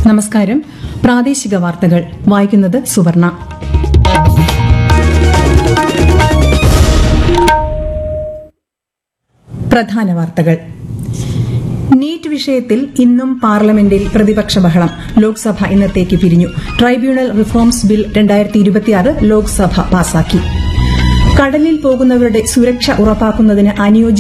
നമസ്കാരം. പ്രാദേശിക വാർത്തകൾ വായിക്കുന്നത് സുവർണ. പ്രധാന വാർത്തകൾ. നീറ്റ് വിഷയത്തിൽ ഇന്നും പാർലമെന്റിൽ പ്രതിപക്ഷ ബഹളം. ലോക്സഭ ഇന്നത്തേക്ക് പിരിഞ്ഞു. ട്രൈബ്യൂണൽ റിഫോംസ് ബിൽ 2026 ലോക്സഭ പാസാക്കി. കടലിൽ പോകുന്നവരുടെ സുരക്ഷ ഉറപ്പാക്കുന്നതിന് അനുയോജ്യ